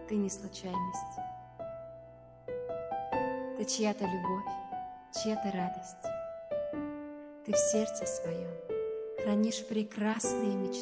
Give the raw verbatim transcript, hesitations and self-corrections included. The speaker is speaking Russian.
ты не случайность. Ты чья-то любовь, чья-то радость. Ты в сердце своем хранишь прекрасные мечты.